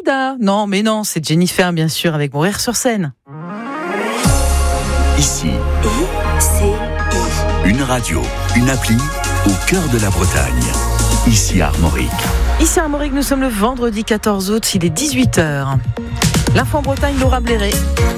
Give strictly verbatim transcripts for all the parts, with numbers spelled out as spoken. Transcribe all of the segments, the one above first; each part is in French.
Dalida. Non, mais non, c'est Jennifer, bien sûr, avec Mourir sur scène. Ici, I C I. une radio, une appli au cœur de la Bretagne. Ici à Armorique. Ici à Armorique, nous sommes le vendredi quatorze août, il est dix-huit heures. L'info en Bretagne, Laura Bléré.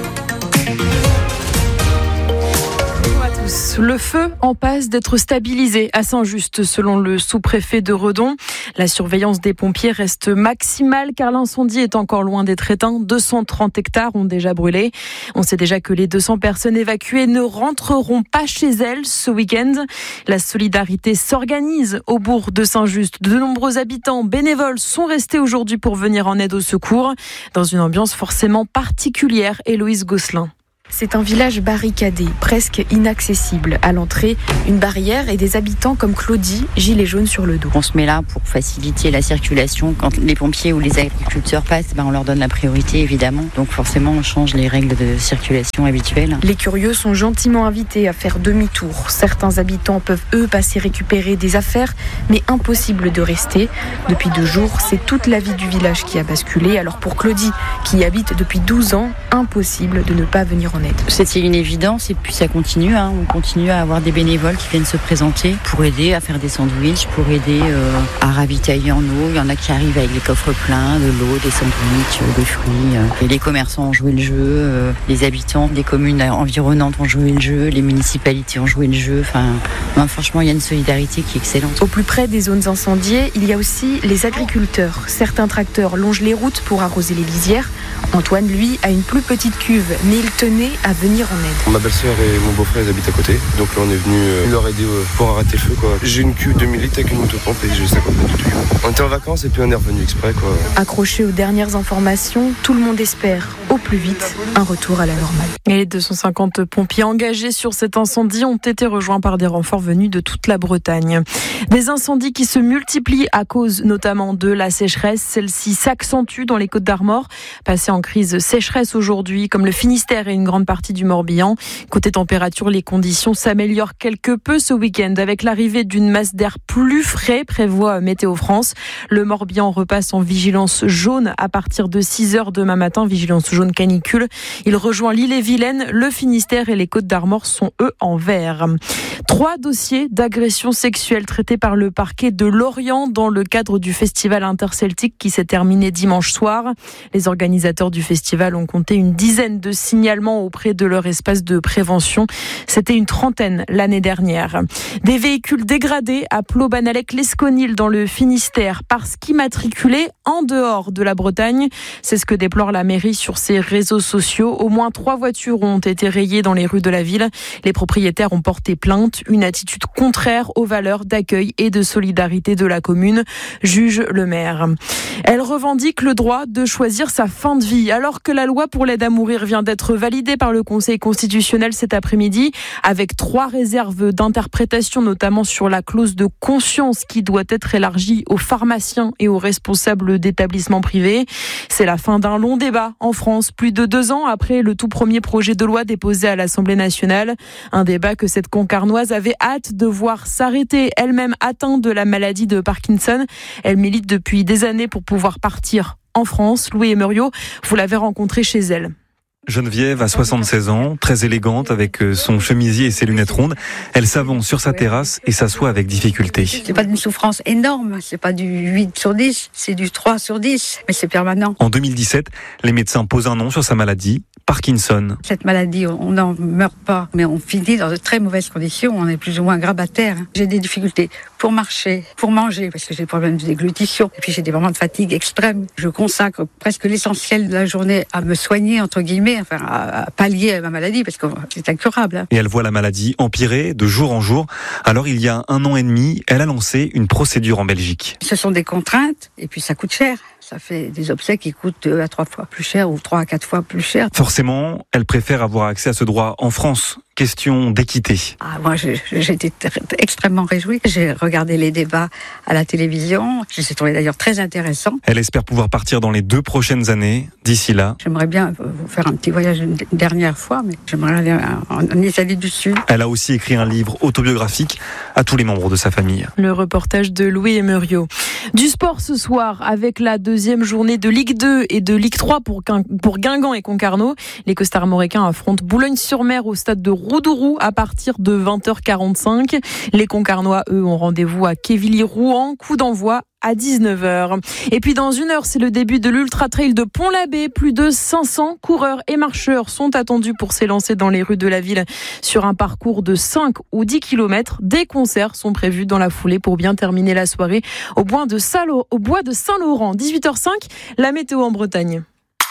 Le feu en passe d'être stabilisé à Saint-Just, selon le sous-préfet de Redon. La surveillance des pompiers reste maximale car l'incendie est encore loin d'être éteint. deux cent trente hectares ont déjà brûlé. On sait déjà que les deux cents personnes évacuées ne rentreront pas chez elles ce week-end. La solidarité s'organise au bourg de Saint-Just. De nombreux habitants bénévoles sont restés aujourd'hui pour venir en aide au secours, dans une ambiance forcément particulière. Héloïse Gosselin. C'est un village barricadé, presque inaccessible. À l'entrée, une barrière et des habitants comme Claudie, gilet jaune sur le dos. On se met là pour faciliter la circulation. Quand les pompiers ou les agriculteurs passent, ben on leur donne la priorité évidemment. Donc forcément, on change les règles de circulation habituelles. Les curieux sont gentiment invités à faire demi-tour. Certains habitants peuvent eux passer récupérer des affaires, mais impossible de rester. Depuis deux jours, c'est toute la vie du village qui a basculé. Alors pour Claudie, qui y habite depuis douze ans, impossible de ne pas venir en aide. C'était une évidence et puis ça continue. Hein. On continue à avoir des bénévoles qui viennent se présenter pour aider à faire des sandwichs, pour aider euh, à ravitailler en eau. Il y en a qui arrivent avec les coffres pleins, de l'eau, des sandwichs, euh, des fruits. Euh. Et les commerçants ont joué le jeu, euh, les habitants des communes environnantes ont joué le jeu, les municipalités ont joué le jeu. Enfin, ben, franchement, il y a une solidarité qui est excellente. Au plus près des zones incendiées, il y a aussi les agriculteurs. Certains tracteurs longent les routes pour arroser les lisières. Antoine, lui, a une plus petite cuve, mais il tenait à venir en aide. Ma belle-sœur et mon beau-frère ils habitent à côté, donc là on est venu euh, leur aider euh, pour arrêter le feu quoi. J'ai une cuve de mille litres avec une motopompe et j'ai cinquante litres de tuyau. On était en vacances et puis on est revenu exprès quoi. Accroché aux dernières informations, tout le monde espère au plus vite un retour à la normale. Et les deux cent cinquante pompiers engagés sur cet incendie ont été rejoints par des renforts venus de toute la Bretagne. Des incendies qui se multiplient à cause notamment de la sécheresse. Celle-ci s'accentue dans les Côtes-d'Armor, passées en crise sécheresse aujourd'hui, comme le Finistère et une grande partie du Morbihan. Côté température, les conditions s'améliorent quelque peu ce week-end avec l'arrivée d'une masse d'air plus frais, prévoit Météo France. Le Morbihan repasse en vigilance jaune à partir de six heures demain matin, vigilance jaune canicule. Il rejoint l'Ille-et-Vilaine, le Finistère et les Côtes-d'Armor sont eux en vert. Trois dossiers d'agression sexuelle traités par le parquet de Lorient dans le cadre du festival interceltique qui s'est terminé dimanche soir. Les organisateurs du festival ont compté une dizaine de signalements auprès de leur espace de prévention. C'était une trentaine l'année dernière. Des véhicules dégradés à Plobanalec-l'Esconil dans le Finistère parce qu'immatriculés en dehors de la Bretagne. C'est ce que déplore la mairie sur ses réseaux sociaux. Au moins trois voitures ont été rayées dans les rues de la ville. Les propriétaires ont porté plainte. Une attitude contraire aux valeurs d'accueil et de solidarité de la commune, juge le maire. Elle revendique le droit de choisir sa fin de vie. Alors que la loi pour l'aide à mourir vient d'être validée par le Conseil constitutionnel cet après-midi, avec trois réserves d'interprétation, notamment sur la clause de conscience qui doit être élargie aux pharmaciens et aux responsables d'établissements privés. C'est la fin d'un long débat en France, plus de deux ans après le tout premier projet de loi déposé à l'Assemblée nationale. Un débat que cette Concarnoise avait hâte de voir s'arrêter, elle-même atteinte de la maladie de Parkinson. Elle milite depuis des années pour pouvoir partir en France. Louis Emerio, vous l'avez rencontrée chez elle. Geneviève a soixante-seize ans, très élégante avec son chemisier et ses lunettes rondes. Elle s'avance sur sa terrasse et s'assoit avec difficulté. C'est pas d'une souffrance énorme, c'est pas du huit sur dix, c'est du trois sur dix, mais c'est permanent. En deux mille dix-sept, les médecins posent un nom sur sa maladie, Parkinson. Cette maladie, on n'en meurt pas, mais on finit dans de très mauvaises conditions, on est plus ou moins grabataire. J'ai des difficultés pour marcher, pour manger, parce que j'ai des problèmes de déglutition, et puis j'ai des moments de fatigue extrême. Je consacre presque l'essentiel de la journée à me soigner, entre guillemets, enfin à pallier à ma maladie, parce que c'est incurable. Et elle voit la maladie empirer de jour en jour. Alors il y a un an et demi, elle a lancé une procédure en Belgique. Ce sont des contraintes, et puis ça coûte cher. Ça fait des obsèques qui coûtent deux à trois fois plus cher, ou trois à quatre fois plus cher. Forcément, elle préfère avoir accès à ce droit en France, question d'équité. Ah, moi, j'ai, j'ai été extrêmement réjouie. J'ai regardé les débats à la télévision. Je les ai trouvés d'ailleurs très intéressants. Elle espère pouvoir partir dans les deux prochaines années. D'ici là, j'aimerais bien faire un petit voyage une dernière fois, mais j'aimerais aller en, en Italie du Sud. Elle a aussi écrit un livre autobiographique à tous les membres de sa famille. Le reportage de Louis Emerio. Du sport ce soir avec la deuxième journée de Ligue deux et de Ligue trois pour, pour Guingamp et Concarneau. Les Costarmoricains affrontent Boulogne-sur-Mer au stade de Roudourou à partir de vingt heures quarante-cinq. Les Concarnois, eux, ont rendez-vous à Quevilly-Rouen. Coup d'envoi à dix-neuf heures. Et puis dans une heure, c'est le début de l'Ultra Trail de Pont-l'Abbé. Plus de cinq cents coureurs et marcheurs sont attendus pour s'élancer dans les rues de la ville sur un parcours de cinq ou dix kilomètres. Des concerts sont prévus dans la foulée pour bien terminer la soirée au bois de Saint-Laurent. dix-huit heures cinq, la météo en Bretagne.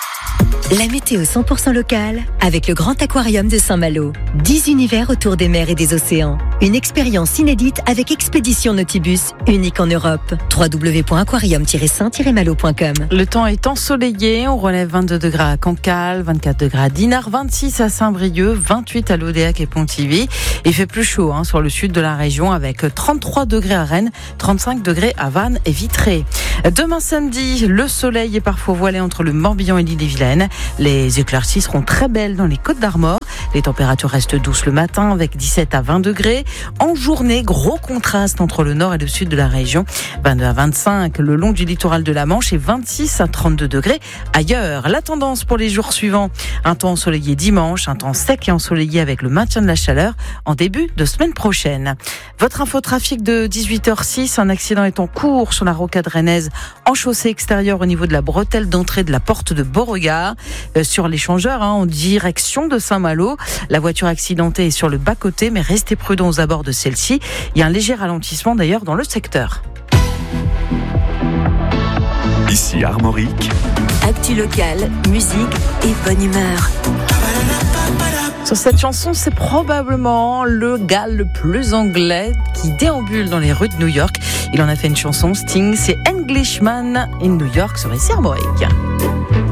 La météo cent pour cent locale avec le Grand Aquarium de Saint-Malo. dix univers autour des mers et des océans. Une expérience inédite avec Expédition Nautibus, unique en Europe. w w w point aquarium tiret saint tiret malo point com. Le temps est ensoleillé. On relève vingt-deux degrés à Cancale, vingt-quatre degrés à Dinard, vingt-six à Saint-Brieuc, vingt-huit à Loudéac et Pontivy. Il fait plus chaud hein, sur le sud de la région avec trente-trois degrés à Rennes, trente-cinq degrés à Vannes et Vitré. Demain samedi, le soleil est parfois voilé entre le Morbihan et l'Ille-et-Vilaine. Les éclaircies seront très belles dans les Côtes-d'Armor. Les températures restent douces le matin avec dix-sept à vingt degrés. En journée, gros contraste entre le nord et le sud de la région. vingt-deux à vingt-cinq le long du littoral de la Manche et vingt-six à trente-deux degrés ailleurs. La tendance pour les jours suivants, un temps ensoleillé dimanche, un temps sec et ensoleillé avec le maintien de la chaleur en début de semaine prochaine. Votre infotrafic de dix-huit heures six, un accident est en cours sur la rocade rennaise en chaussée extérieure au niveau de la bretelle d'entrée de la porte de Beauregard. Euh, sur l'échangeur, hein, en direction de Saint-Malo. La voiture accidentée est sur le bas-côté, mais restez prudents aux abords de celle-ci. Il y a un léger ralentissement d'ailleurs dans le secteur. Ici Armorique. Actu locale, musique et bonne humeur. Sur cette chanson, c'est probablement le gars le plus anglais qui déambule dans les rues de New York. Il en a fait une chanson, Sting, c'est Englishman in New York sur ici Armorique.